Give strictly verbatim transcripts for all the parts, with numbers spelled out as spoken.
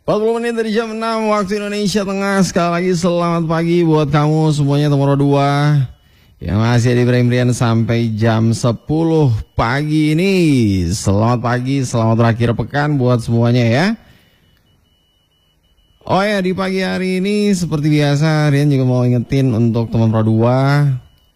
empat puluh menit dari jam enam waktu Indonesia Tengah. Sekali lagi selamat pagi buat kamu semuanya Tomoro dua yang masih di Brembrian sampai jam sepuluh pagi ini. Selamat pagi, selamat berakhir pekan buat semuanya ya. Oh ya, di pagi hari ini seperti biasa Rian juga mau ingetin untuk teman Pro dua,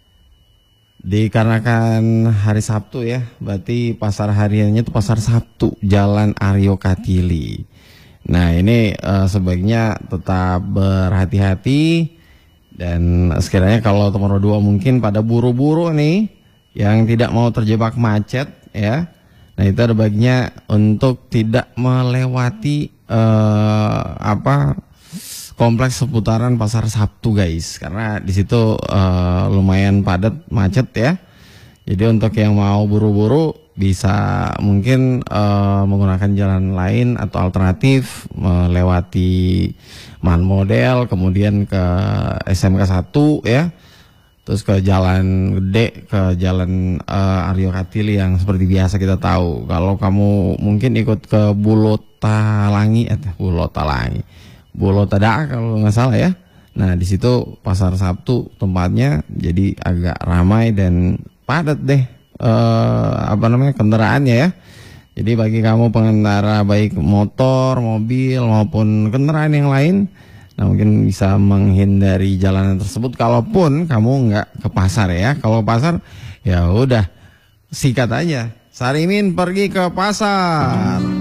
dikarenakan hari Sabtu ya, berarti pasar hariannya itu pasar Sabtu Jalan Aryo Katili. Nah ini uh, sebaiknya tetap berhati-hati. Dan sekiranya kalau teman dua mungkin pada buru-buru nih yang tidak mau terjebak macet ya, nah itu ada baiknya untuk tidak melewati uh, apa kompleks seputaran pasar Sabtu guys, karena di situ uh, lumayan padat macet ya. Jadi untuk yang mau buru-buru bisa mungkin uh, menggunakan jalan lain atau alternatif melewati Man Model, kemudian ke S M K satu ya, terus ke Jalan Gede, ke Jalan uh, Aryo Katili yang seperti biasa kita tahu. Kalau kamu mungkin ikut ke Bulotalangi, eh Bulotalangi, Bulotada kalau nggak salah ya. Nah di situ pasar Sabtu tempatnya jadi agak ramai dan padat deh uh, apa namanya kendaraannya ya. Jadi bagi kamu pengendara baik motor, mobil maupun kendaraan yang lain, nah mungkin bisa menghindari jalanan tersebut. Kalaupun kamu nggak ke pasar ya, kalau pasar ya udah sikat aja. Sarimin pergi ke pasar.